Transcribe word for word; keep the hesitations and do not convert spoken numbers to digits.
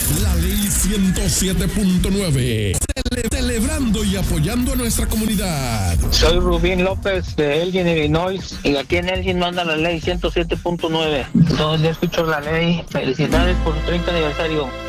La ley ciento siete punto nueve. Cele- celebrando y apoyando a nuestra comunidad. Soy Rubín López de Elgin, Illinois, y aquí en Elgin manda la ley ciento siete punto nueve. Entonces yo escucho la ley. Felicidades por su treinta aniversario.